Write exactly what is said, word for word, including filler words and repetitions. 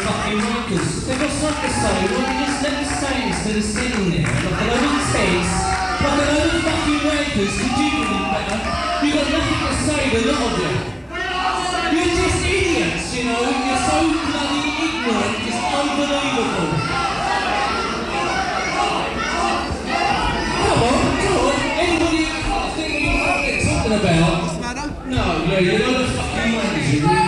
fucking wankers. They've got something to say, why don't you just let me say instead of sitting there like a load of tits, like a load of fucking wankers who do believe better. You've got nothing to say, the lot of you. You're just idiots, you know, you're so bloody ignorant, it's unbelievable. Come on, come on, anybody who can't think of what they're talking about? No, yeah, you're not a fucking wankers, you